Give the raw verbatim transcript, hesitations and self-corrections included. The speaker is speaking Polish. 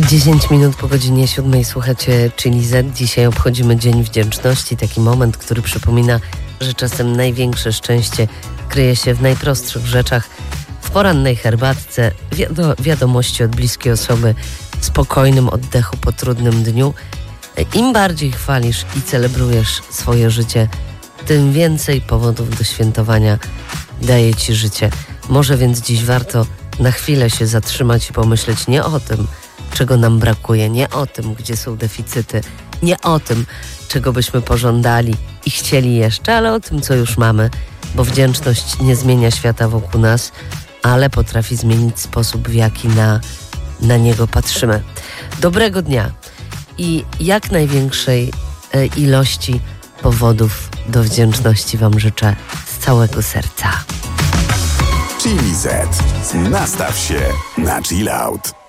dziesięć minut po godzinie siódmej słuchacie Chili Z. Dzisiaj obchodzimy Dzień Wdzięczności, taki moment, który przypomina, że czasem największe szczęście kryje się w najprostszych rzeczach, w porannej herbatce, wiado- wiadomości od bliskiej osoby, spokojnym oddechu po trudnym dniu. Im bardziej chwalisz i celebrujesz swoje życie, tym więcej powodów do świętowania daje ci życie. Może więc dziś warto na chwilę się zatrzymać i pomyśleć nie o tym, czego nam brakuje, nie o tym, gdzie są deficyty, nie o tym, czego byśmy pożądali i chcieli jeszcze, ale o tym, co już mamy, bo wdzięczność nie zmienia świata wokół nas, ale potrafi zmienić sposób, w jaki na, na niego patrzymy. Dobrego dnia i jak największej e, ilości powodów do wdzięczności Wam życzę z całego serca. Chili Z. Nastaw się na chill out.